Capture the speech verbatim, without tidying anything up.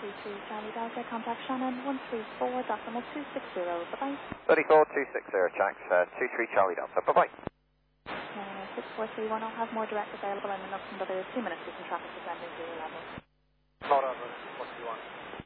three three Charlie Delta, contact Shannon, one three four, decimal two six zero, bye-bye. thirty-four two sixty, thanks, uh, two three Charlie Delta, bye-bye. Uh, six four three one, I'll have more direct available in the next another two minutes with some traffic descending to your level. Not over, what do you want?